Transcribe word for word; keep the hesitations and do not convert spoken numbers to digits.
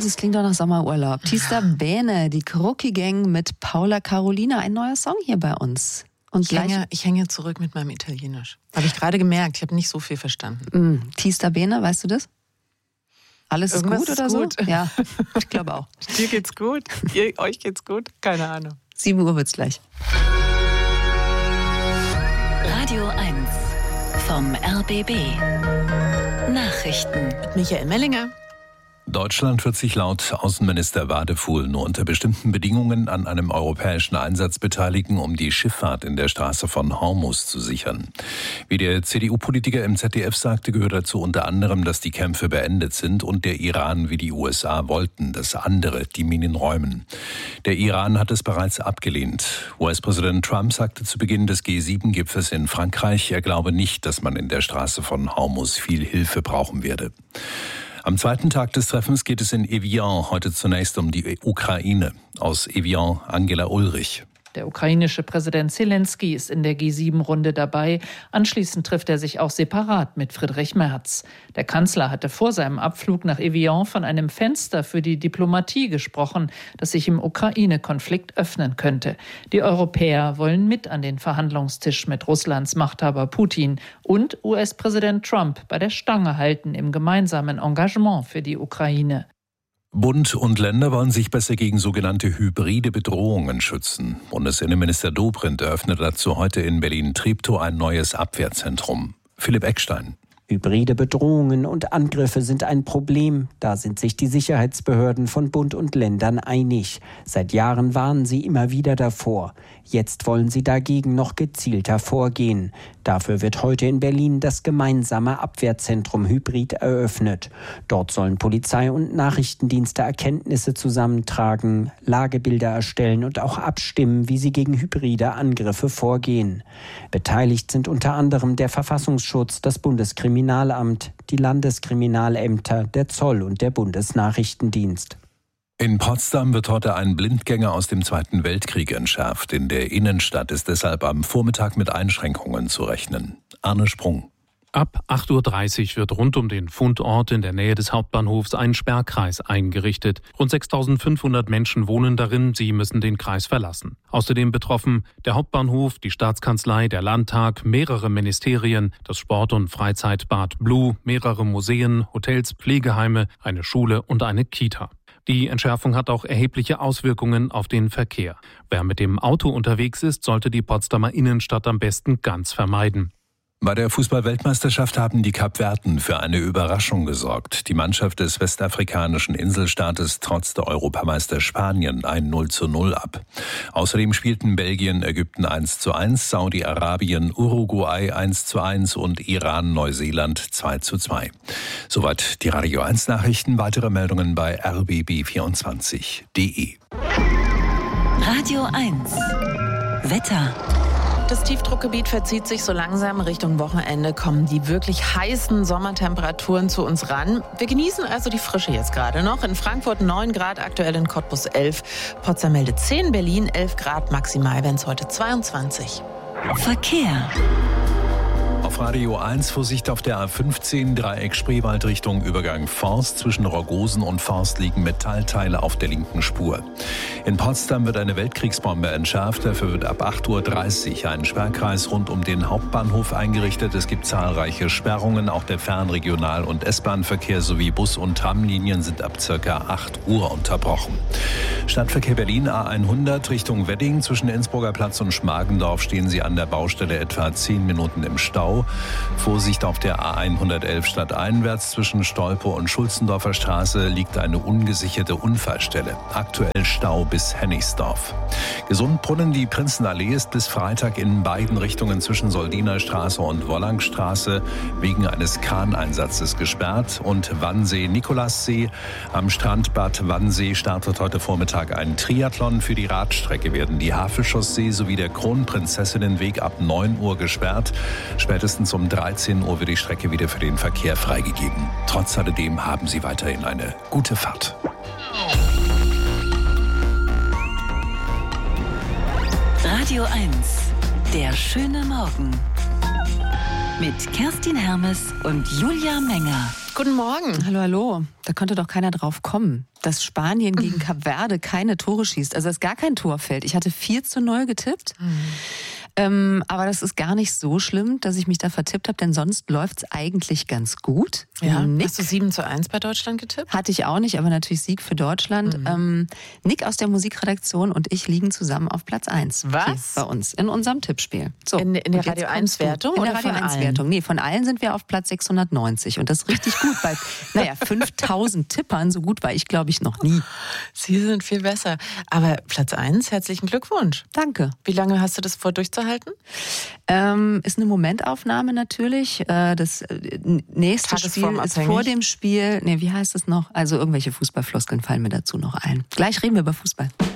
das klingt doch nach Sommerurlaub. Tista Bene, die Krucki Gang mit Paula Carolina. Ein neuer Song hier bei uns. Und ich, gleich hänge, ich hänge zurück mit meinem Italienisch. Habe ich gerade gemerkt, ich habe nicht so viel verstanden. Mm, Tista Bene, weißt du das? Alles ist Irgendwas gut oder ist so? gut. Ja, ich glaube auch. Dir geht's gut? Ihr, euch geht's gut? Keine Ahnung. sieben Uhr wird's gleich. Radio eins vom R B B. Nachrichten. Mit Michael Mellinger. Deutschland wird sich laut Außenminister Wadefuhl nur unter bestimmten Bedingungen an einem europäischen Einsatz beteiligen, um die Schifffahrt in der Straße von Hormuz zu sichern. Wie der C D U-Politiker im Z D F sagte, gehört dazu unter anderem, dass die Kämpfe beendet sind und der Iran wie die U S A wollten, dass andere die Minen räumen. Der Iran hat es bereits abgelehnt. U S-Präsident Trump sagte zu Beginn des G sieben Gipfels in Frankreich, er glaube nicht, dass man in der Straße von Hormuz viel Hilfe brauchen werde. Am zweiten Tag des Treffens geht es in Evian heute zunächst um die Ukraine. Aus Evian Angela Ulrich. Der ukrainische Präsident Zelensky ist in der G sieben Runde dabei. Anschließend trifft er sich auch separat mit Friedrich Merz. Der Kanzler hatte vor seinem Abflug nach Evian von einem Fenster für die Diplomatie gesprochen, das sich im Ukraine-Konflikt öffnen könnte. Die Europäer wollen mit an den Verhandlungstisch mit Russlands Machthaber Putin und U S-Präsident Trump bei der Stange halten im gemeinsamen Engagement für die Ukraine. Bund und Länder wollen sich besser gegen sogenannte hybride Bedrohungen schützen. Bundesinnenminister Dobrindt eröffnet dazu heute in Berlin-Treptow ein neues Abwehrzentrum. Philipp Eckstein. Hybride Bedrohungen und Angriffe sind ein Problem. Da sind sich die Sicherheitsbehörden von Bund und Ländern einig. Seit Jahren warnen sie immer wieder davor. Jetzt wollen sie dagegen noch gezielter vorgehen. Dafür wird heute in Berlin das gemeinsame Abwehrzentrum Hybrid eröffnet. Dort sollen Polizei und Nachrichtendienste Erkenntnisse zusammentragen, Lagebilder erstellen und auch abstimmen, wie sie gegen hybride Angriffe vorgehen. Beteiligt sind unter anderem der Verfassungsschutz, das Bundeskriminalamt, die Landeskriminalämter, der Zoll und der Bundesnachrichtendienst. In Potsdam wird heute ein Blindgänger aus dem Zweiten Weltkrieg entschärft. In der Innenstadt ist deshalb am Vormittag mit Einschränkungen zu rechnen. Arne Sprung. Ab acht Uhr dreißig wird rund um den Fundort in der Nähe des Hauptbahnhofs ein Sperrkreis eingerichtet. Rund sechstausendfünfhundert Menschen wohnen darin, sie müssen den Kreis verlassen. Außerdem betroffen der Hauptbahnhof, die Staatskanzlei, der Landtag, mehrere Ministerien, das Sport- und Freizeitbad Blue, mehrere Museen, Hotels, Pflegeheime, eine Schule und eine Kita. Die Entschärfung hat auch erhebliche Auswirkungen auf den Verkehr. Wer mit dem Auto unterwegs ist, sollte die Potsdamer Innenstadt am besten ganz vermeiden. Bei der Fußball-Weltmeisterschaft haben die Kapverden für eine Überraschung gesorgt. Die Mannschaft des westafrikanischen Inselstaates trotzte Europameister Spanien ein null zu null ab. Außerdem spielten Belgien Ägypten eins zu eins, Saudi-Arabien Uruguay eins zu eins und Iran Neuseeland zwei zu zwei. Soweit die Radio eins Nachrichten. Weitere Meldungen bei r b b vierundzwanzig punkt d e. Radio eins Wetter. Das Tiefdruckgebiet verzieht sich so langsam Richtung Wochenende, kommen die wirklich heißen Sommertemperaturen zu uns ran. Wir genießen also die Frische jetzt gerade noch. In Frankfurt neun Grad, aktuell in Cottbus elf. Potsdam meldet zehn, Berlin elf Grad, maximal werden es heute zweiundzwanzig. Verkehr. Auf Radio eins Vorsicht auf der A fünfzehn, Dreieck Spreewald Richtung Übergang Forst. Zwischen Rogosen und Forst liegen Metallteile auf der linken Spur. In Potsdam wird eine Weltkriegsbombe entschärft. Dafür wird ab acht Uhr dreißig ein Sperrkreis rund um den Hauptbahnhof eingerichtet. Es gibt zahlreiche Sperrungen. Auch der Fernregional- und S-Bahn-Verkehr sowie Bus- und Tramlinien sind ab ca. acht Uhr unterbrochen. Stadtverkehr Berlin A hundert Richtung Wedding. Zwischen Innsbrucker Platz und Schmargendorf stehen Sie an der Baustelle etwa zehn Minuten im Stau. Vorsicht auf der A hundertelf stadteinwärts. Zwischen Stolpe und Schulzendorfer Straße liegt eine ungesicherte Unfallstelle. Aktuell Stau bis Hennigsdorf. Gesundbrunnen, die Prinzenallee ist bis Freitag in beiden Richtungen zwischen Soldiner Straße und Wollangstraße wegen eines Kraneinsatzes gesperrt. Und Wannsee-Nikolassee am Strand Bad Wannsee startet heute Vormittag ein Triathlon. Für die Radstrecke werden die Havelchaussee sowie der Kronprinzessinnenweg ab neun Uhr gesperrt. Spätestens um dreizehn Uhr wird die Strecke wieder für den Verkehr freigegeben. Trotz alledem haben Sie weiterhin eine gute Fahrt. Radio eins, der schöne Morgen. Mit Kerstin Hermes und Julia Menger. Guten Morgen. Hallo, hallo. Da konnte doch keiner drauf kommen, dass Spanien gegen Kap Verde keine Tore schießt. Also dass gar kein Tor fällt. Ich hatte vier zu null getippt. Mhm. Ähm, aber das ist gar nicht so schlimm, dass ich mich da vertippt habe, denn sonst läuft's eigentlich ganz gut. Ja, Nick, hast du sieben zu eins bei Deutschland getippt? Hatte ich auch nicht, aber natürlich Sieg für Deutschland. Mhm. Ähm, Nick aus der Musikredaktion und ich liegen zusammen auf Platz eins. Was? Bei uns, in unserem Tippspiel. So, in, in der Radio eins Wertung? In der Radio eins Wertung. Nee, von allen sind wir auf Platz sechshundertneunzig. Und das ist richtig gut. Bei, naja, fünftausend Tippern, so gut war ich, glaube ich, noch nie. Sie sind viel besser. Aber Platz eins, herzlichen Glückwunsch. Danke. Wie lange hast du das vor, durchzuhalten? Ähm, ist eine Momentaufnahme natürlich. Äh, das äh, nächste Spiel ist vor dem Spiel. Nee, wie heißt es noch? Also irgendwelche Fußballfloskeln fallen mir dazu noch ein. Gleich reden wir über Fußball.